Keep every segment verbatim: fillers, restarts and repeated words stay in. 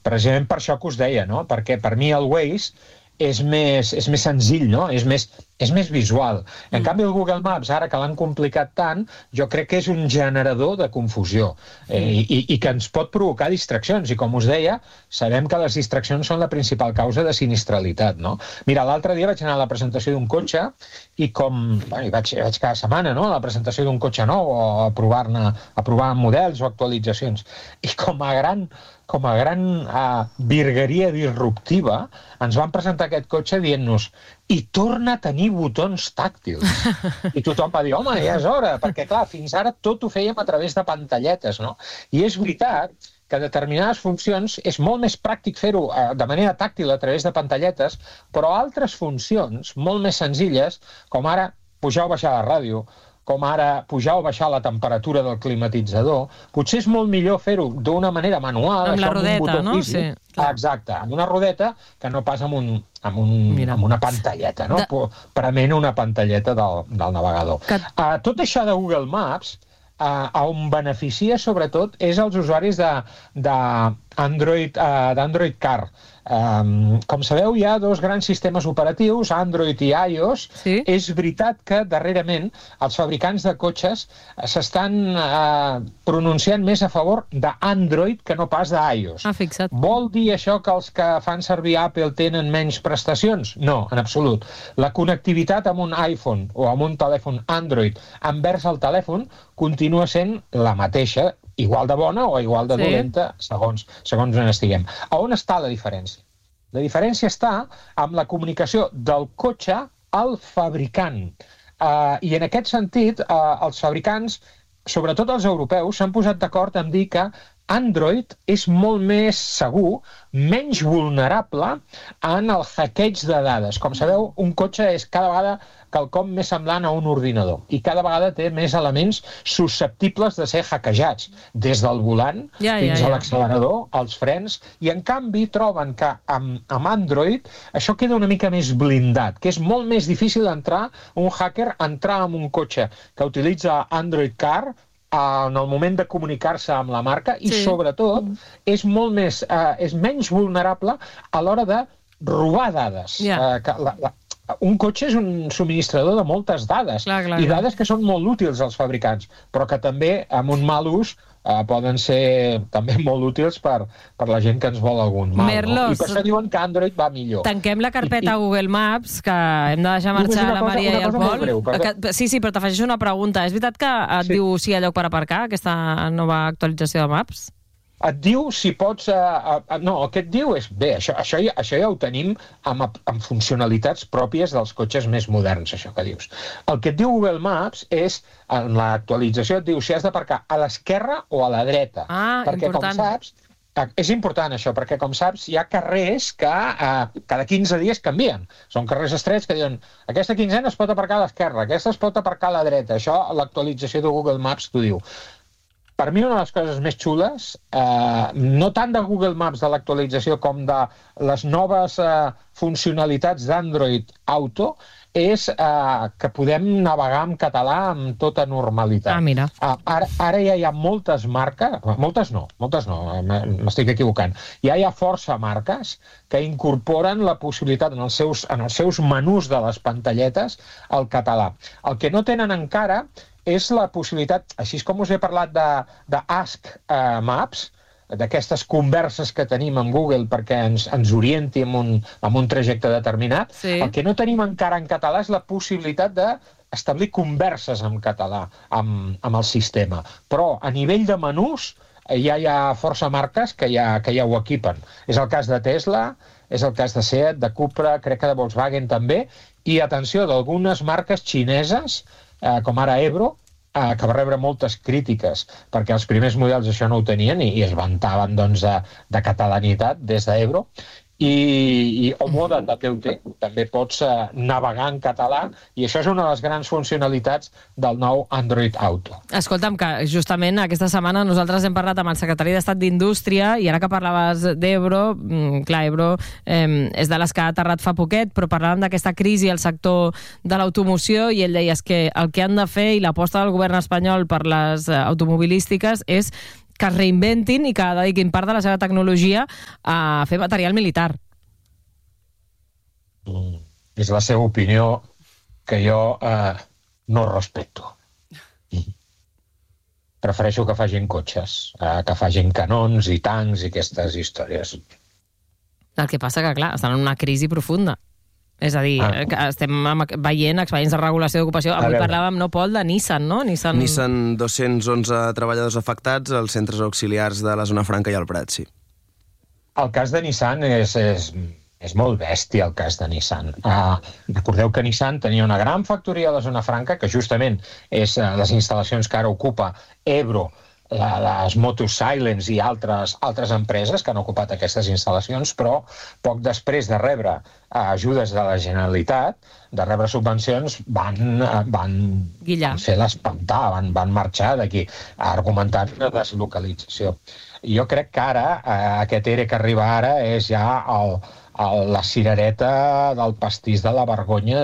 precisament per això que us deia, no? Perquè per mi el Waze és més, és més senzill, no? És més, és més visual. En mm. canvi, el Google Maps, ara que l'han complicat tant, jo crec que és un generador de confusió eh, i, i que ens pot provocar distraccions. I com us deia, sabem que les distraccions són la principal causa de sinistralitat, no? Mira, l'altre dia vaig anar a la presentació d'un cotxe i com... Bueno, vaig, vaig cada setmana, no?, a la presentació d'un cotxe nou o a provar-ne, a provar models o actualitzacions. I com a gran... com a gran uh, virgueria disruptiva, ens van presentar aquest cotxe dient-nos i torna a tenir botons tàctils. I tothom va dir, home, ja és hora, perquè, clar, fins ara tot ho fèiem a través de pantalletes, no? I és veritat que determinades funcions és molt més pràctic fer-ho uh, de manera tàctil a través de pantalletes, però altres funcions, molt més senzilles, com ara pujar o baixar la ràdio, com ara pujar o baixar la temperatura del climatitzador, potser és molt millor fer-ho d'una manera manual, amb la rodeta, no? Sí, exacte, amb una rodeta que no pas amb, un, amb, un, amb una pantalleta, no? De... prement una pantalleta del, del navegador. Que... Uh, tot això de Google Maps, uh, on beneficia sobretot és els usuaris de, de Android, uh, d'Android Car. Um, com sabeu, hi ha dos grans sistemes operatius, Android i iOS. Sí? És veritat que darrerament els fabricants de cotxes s'estan uh, pronunciant més a favor d'Android que no pas d'iOS. Ah, fixa't. Vol dir això que els que fan servir Apple tenen menys prestacions? No, en absolut. La connectivitat amb un iPhone o amb un telèfon Android envers el telèfon continua sent la mateixa, igual de bona o igual de sí. dolenta, segons, segons on estiguem. A on està la diferència? La diferència està amb la comunicació del cotxe al fabricant. Uh, I en aquest sentit, uh, els fabricants, sobretot els europeus, s'han posat d'acord en dir que Android és molt més segur, menys vulnerable en el hackeig de dades. Com sabeu, un cotxe és cada vegada quelcom més semblant a un ordinador i cada vegada té més elements susceptibles de ser hackejats, des del volant ja, fins ja, ja. a l'accelerador, als frens, i en canvi troben que amb, amb Android això queda una mica més blindat, que és molt més difícil entrar, un hacker, entrar en un cotxe que utilitza Android Car en el moment de comunicar-se amb la marca i, sí. sobretot, és molt més, eh, és menys vulnerable a l'hora de robar dades. Yeah. Eh, que la, la, un cotxe és un subministrador de moltes dades, clar, clar, i clar. dades que són molt útils als fabricants, però que també, amb un mal ús, eh, poden ser també molt útils per, per la gent que ens vol algun mal. Merlos, no? I per això diuen que Android va millor. Tanquem la carpeta I, i... Google Maps, que hem de deixar marxar la Maria i el Pol. Breu, perquè... que, sí, sí, però t'afegeixo una pregunta. És veritat que et sí. diu si hi ha lloc per aparcar, aquesta nova actualització de Maps? Et diu si pots... Uh, uh, no, el que et diu és... Bé, això, això, ja, això ja ho tenim amb, amb funcionalitats pròpies dels cotxes més moderns, això que dius. El que et diu Google Maps és, en l'actualització, et diu si has d'aparcar a l'esquerra o a la dreta. Ah, perquè, important. Com saps, és important això, perquè, com saps, hi ha carrers que uh, cada quinze dies canvien. Són carrers estrets que diuen aquesta quinzena es pot aparcar a l'esquerra, aquesta es pot aparcar a la dreta. Això, l'actualització de Google Maps t'ho diu. Per mi, una de les coses més xules, eh, no tant de Google Maps de l'actualització com de les noves eh, funcionalitats d'Android Auto, és eh, que podem navegar en català amb tota normalitat. Ah, mira. Uh, ara, ara ja hi ha moltes marques, moltes no, moltes no, m'estic equivocant. Ja hi ha força marques que incorporen la possibilitat en els seus, en els seus menús de les pantalletes al català. El que no tenen encara és la possibilitat, així com us he parlat de, de Ask uh, Maps, d'aquestes converses que tenim amb Google perquè ens, ens orienti en un, en un trajecte determinat, sí. El que no tenim encara en català és la possibilitat d'establir converses en català amb, amb el sistema. Però a nivell de menús ja hi ha força marques que ja, que ja ho equipen. És el cas de Tesla, és el cas de Seat, de Cupra, crec que de Volkswagen també, i atenció, d'algunes marques xineses, eh, com ara Ebro, eh, que va rebre moltes crítiques, perquè els primers models això no ho tenien i, i es vantaven doncs, de, de catalanitat des d'Ebro, i, i Omoda també ho té, també pots uh, navegar en català, i això és una de les grans funcionalitats del nou Android Auto. Escolta'm, que justament aquesta setmana nosaltres hem parlat amb el secretari d'Estat d'Indústria, i ara que parlaves d'Ebro, clar, Ebro eh, és de les que ha aterrat fa poquet, però parlàvem d'aquesta crisi al sector de l'automoció, i ell deia que el que han de fer, i l'aposta del govern espanyol per les automobilístiques, és que es reinventin i que dediquin part de la seva tecnologia a fer material militar. Mm, és la seva opinió que jo eh, no respecto. Prefereixo que facin cotxes, eh, que facin canons i tancs i aquestes històries. El que passa que, clar, estan en una crisi profunda. És a dir, ah. que estem veient expedients de regulació d'ocupació. Avui parlàvem, no, Pol, de Nissan, no? Nissan... Nissan, dos-cents onze treballadors afectats als centres auxiliars de la Zona Franca i el Prat, sí. El cas de Nissan és... és... És molt bèstia el cas de Nissan. Uh, recordeu que Nissan tenia una gran factoria a la Zona Franca, que justament és uh, les instal·lacions que ara ocupa Ebro, la, les Motus Silence i altres, altres empreses que han ocupat aquestes instal·lacions, però poc després de rebre uh, ajudes de la Generalitat, de rebre subvencions, van, uh, van, van fer l'espantar, van, van marxar d'aquí, argumentant una deslocalització. Jo crec que ara, uh, aquest E R E que arriba ara és ja el la cirereta del pastís de la vergonya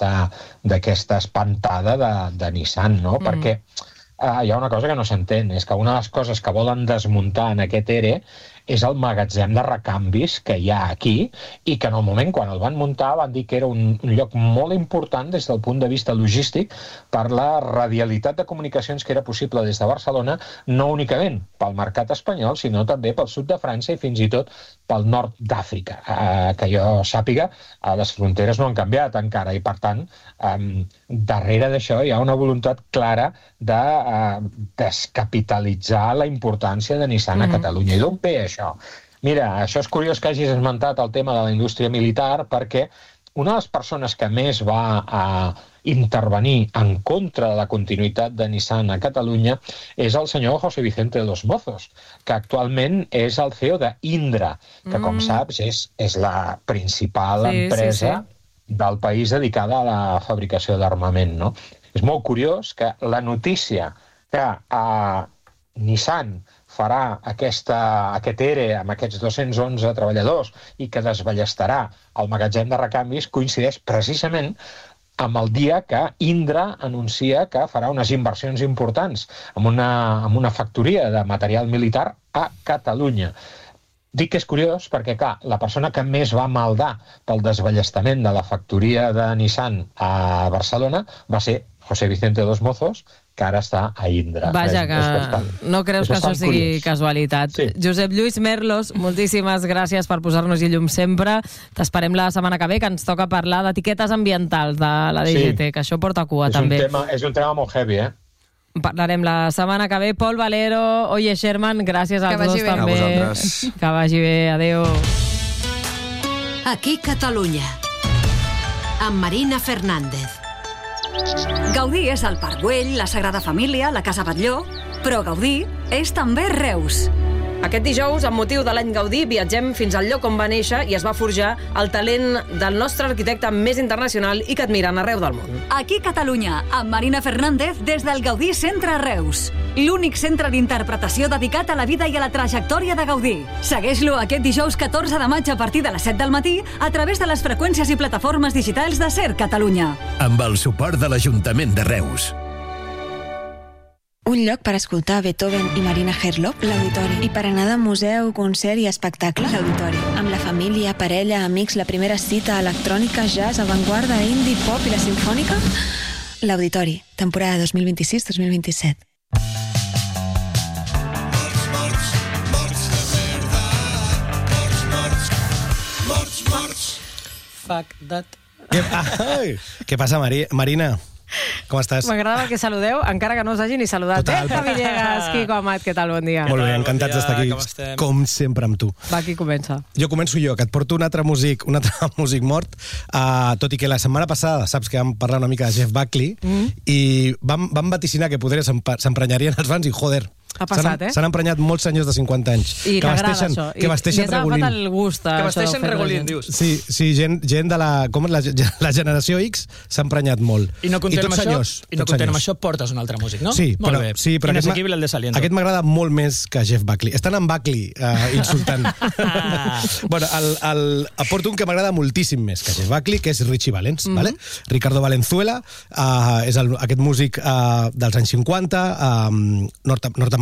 d'aquesta espantada de, de Nissan, no? Mm. Perquè eh, hi ha una cosa que no s'entén, és que una de les coses que volen desmuntar en aquest E R E és el magatzem de recanvis que hi ha aquí i que en el moment quan el van muntar van dir que era un, un lloc molt important des del punt de vista logístic per la radialitat de comunicacions que era possible des de Barcelona, no únicament pel mercat espanyol, sinó també pel sud de França i fins i tot pel nord d'Àfrica. Eh, que jo sàpiga, eh, les fronteres no han canviat encara i, per tant, eh, darrere d'això hi ha una voluntat clara de eh, descapitalitzar la importància de Nissan mm-hmm. a Catalunya. I d'on ve això? Mira, això és curiós que hagis esmentat el tema de la indústria militar perquè una de les persones que més va a intervenir en contra de la continuïtat de Nissan a Catalunya és el senyor José Vicente de los Mozos, que actualment és el C E O d'Indra, que, com mm. saps, és, és la principal sí, empresa sí, sí. del país dedicada a la fabricació d'armament, no? És molt curiós que la notícia que a Nissan farà aquesta, aquest E R E amb aquests dos-cents onze treballadors i que desballestarà el magatzem de recanvis coincideix precisament amb el dia que Indra anuncia que farà unes inversions importants en una, en una factoria de material militar a Catalunya. Dic que és curiós perquè, clar, la persona que més va maldar pel desballestament de la factoria de Nissan a Barcelona va ser José Vicente de los Mozos, que ara està a Indra. Vaja, que bastant, no creus que això sigui curiós. Casualitat. Sí. Josep Lluís Merlos, moltíssimes gràcies per posar-nos-hi llum sempre. T'esperem la setmana que ve, que ens toca parlar d'etiquetes ambientals de la D G T, sí. que això porta cua, és també. Un tema, és un tema molt heavy, eh? Parlarem la setmana que ve. Pol Valero, Oye Sherman, gràcies als dos també. A vosaltres. Que vagi bé, adéu. Aquí Catalunya, amb Marina Fernández. Gaudí és el Parc Güell, la Sagrada Família, la Casa Batlló, però Gaudí és també Reus. Aquest dijous, amb motiu de l'any Gaudí, viatgem fins al lloc on va néixer i es va forjar el talent del nostre arquitecte més internacional i que admiren arreu del món. Aquí Catalunya, amb Marina Fernández des del Gaudí Centre Reus. L'únic centre d'interpretació dedicat a la vida i a la trajectòria de Gaudí. Segueix-lo aquest dijous catorze de maig a partir de les set del matí a través de les freqüències i plataformes digitals de Ser Catalunya. Amb el suport de l'Ajuntament de Reus. Un lloc per escoltar Beethoven i Marina Herlop, l'Auditori. I per anar de museu, concert i espectacle, l'Auditori. Amb la família, parella, amics, la primera cita, electrònica, jazz, avantguarda, indie, pop i la simfònica, l'Auditori. Temporada dos mil vint-i-sis dos mil vint-i-set. Fuck that. Què, ai, què passa, Mari, Marina? Com estàs? M'agrada que saludeu, encara que no us hagi ni saludat. Total. Berta Villegas, Quico Amat, què tal? Bon dia. Molt bé, encantats d'estar aquí, com, com sempre amb tu. Va, qui comença? Jo començo jo, que et porto un altre músic, un altre músic mort, uh, tot i que la setmana passada saps que vam parlar una mica de Jeff Buckley mm. i vam, vam vaticinar que potser s'emprenyarien els fans i, joder, ha passat, eh? S'han emprenyat molts senyors de cinquanta anys. I que vesteixen, això. Que vesteixen regolín. El gust, que vesteixen regolín, dius. Sí, sí, gent, gent de la, com la, la generació X s'ha emprenyat molt. I no content, I amb, senyors, això, i no content amb això portes un altre músic, no? Sí, molt però, bé. Sí, però Inesequible el desaliento. Aquest m'agrada molt més que Jeff Buckley. Estan en Buckley uh, insultant. bueno, el, el, aporto un que m'agrada moltíssim més que Jeff Buckley, que és Richie Valens. Mm-hmm. Vale? Ricardo Valenzuela uh, és el, aquest músic uh, dels anys cinquanta, uh, nord, nord-americà,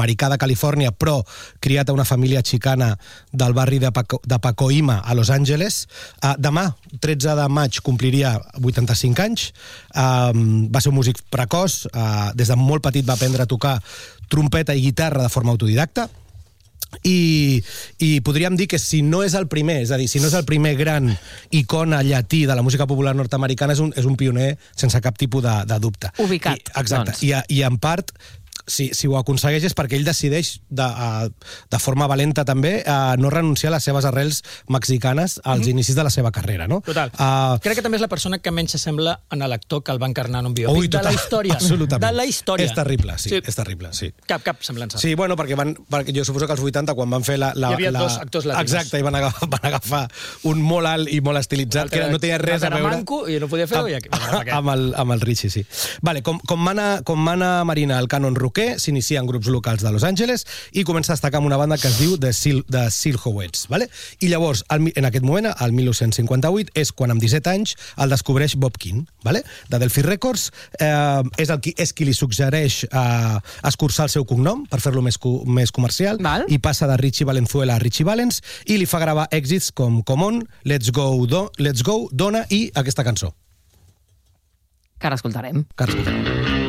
americà de Califòrnia, però criat a una família xicana del barri de, Paco, de Pacoima, a Los Angeles. Uh, demà, tretze de maig, compliria vuitanta-cinc anys. Uh, va ser un músic precoç. Uh, des de molt petit va aprendre a tocar trompeta i guitarra de forma autodidacta. I, i podríem dir que si no és el primer, és a dir, si no és el primer gran icona llatí de la música popular nord-americana, és un, és un pioner sense cap tipus de, de dubte. Ubicat, I, exacte. doncs. I, I en part, si, si ho aconsegueix és perquè ell decideix de, de forma valenta també a no renunciar a les seves arrels mexicanes als mm-hmm. inicis de la seva carrera, no? Total. Uh, Crec que també és la persona que menys s'assembla en l'actor que el va encarnar en un biòpic ui, de la història. Absolutament. De la història. És terrible, sí, sí. És terrible, sí. Cap, cap semblança. Sí, bueno, perquè, van, perquè jo suposo que als vuitanta, quan van fer la... la Hi havia la, dos actors latinos. Exacte, i van agafar, van agafar un molt alt i molt estilitzat, que no tenia res a veure... manco i no podia fer-ho. I aquí, amb, el, amb el Richie, sí. Vale, com, com, mana, com mana Marina al cànon rocker, s'inicia en grups locals de Los Angeles i comença a destacar amb una banda que es diu The, Sil The Silhouettes, vale? I llavors, al, en aquest moment, al dinou cinquanta-vuit, és quan amb disset anys el descobreix Bob King, vale? De Delphi Records, eh, és, el qui, és qui li suggereix eh, escurçar el seu cognom per fer-lo més, co més comercial. Val. I passa de Richie Valenzuela a Richie Valens i li fa gravar èxits com Come On, Let's Go, Do Let's Go, Dona i aquesta cançó. Que ara escoltarem. Que ara escoltarem.